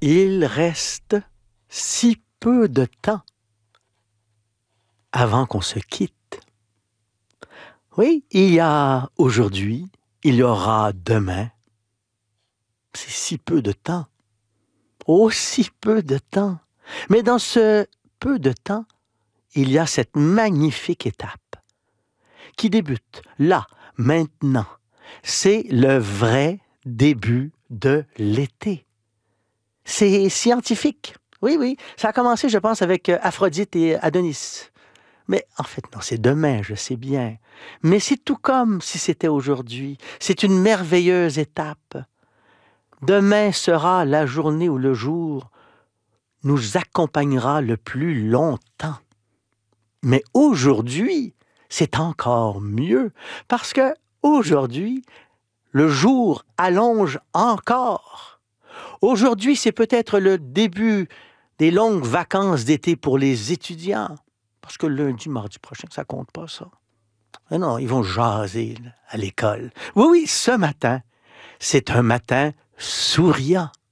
Il reste si peu de temps avant qu'on se quitte. Oui, il y a aujourd'hui, il y aura demain. C'est si peu de temps. Aussi peu de temps. Mais dans ce peu de temps, il y a cette magnifique étape qui débute là, maintenant. C'est le vrai début de l'été. C'est scientifique. Oui, oui. Ça a commencé, je pense, avec Aphrodite et Adonis. Mais en fait, non, c'est demain, je sais bien. Mais c'est tout comme si c'était aujourd'hui. C'est une merveilleuse étape. Demain sera la journée où le jour nous accompagnera le plus longtemps. Mais aujourd'hui, c'est encore mieux parce que aujourd'hui, le jour allonge encore. Aujourd'hui, c'est peut-être le début des longues vacances d'été pour les étudiants. Parce que lundi, mardi prochain, ça compte pas, ça. Mais non, ils vont jaser là, à l'école. Oui, oui, ce matin, c'est un matin souriant.